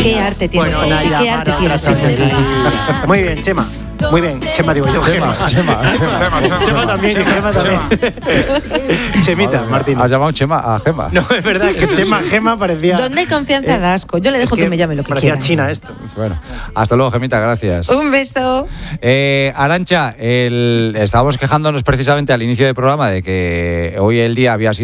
¿Qué arte tiene Fouti? ¿Qué arte tiene ese hombre? Muy bien, Chema. Muy bien, Chema digo yo. Chema también. Chemita, Martín. ¿Has llamado Chema a Gema? No, es verdad que Gema parecía... ¿Dónde hay confianza da asco? Yo le dejo que me llame lo que parecía quiera. China esto. Bueno, hasta luego, Gemita, gracias. Un beso. Arantxa, estábamos quejándonos precisamente al inicio del programa de que hoy el día había sido